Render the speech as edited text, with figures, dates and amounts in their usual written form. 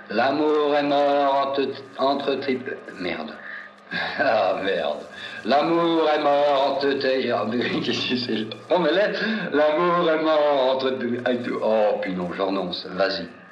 L'amour est mort entre triple... Merde. Ah, merde. L'amour est mort entre... Qu'est-ce que c'est? Oh, mais là, l'amour est mort entre... Oh, puis non, je renonce. Vas-y.